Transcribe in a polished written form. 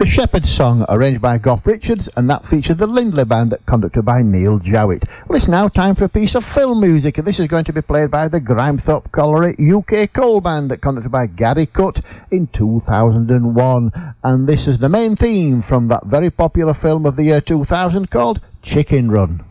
The Shepherd's Song, arranged by Gough Richards, and that featured the Lindley Band, conducted by Neil Jowett. Well, it's now time for a piece of film music, and this is going to be played by the Grimethorpe Colliery UK Coal Band, conducted by Gary Cutt in 2001. And this is the main theme from that very popular film of the year 2000 called Chicken Run.